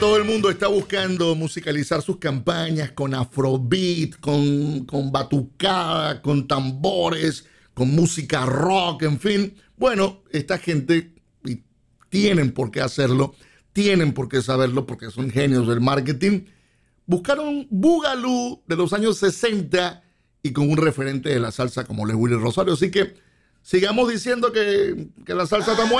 Todo el mundo está buscando musicalizar sus campañas con afrobeat, con batucada, con tambores, con música rock, en fin. Bueno, esta gente y tienen por qué hacerlo, tienen por qué saberlo porque son genios del marketing. Buscaron Boogaloo de los años 60 y con un referente de la salsa como es Willy Rosario. Así que sigamos diciendo que la salsa está muerta.